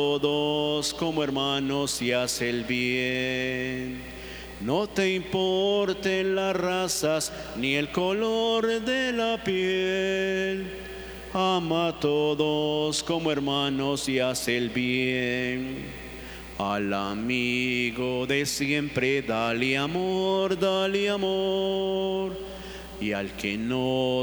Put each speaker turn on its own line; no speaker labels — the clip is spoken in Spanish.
todos como hermanos y haz el bien. No te importen las razas ni el color de la piel. Ama a todos como hermanos y haz el bien. Al amigo de siempre dale amor, dale amor. Y al que no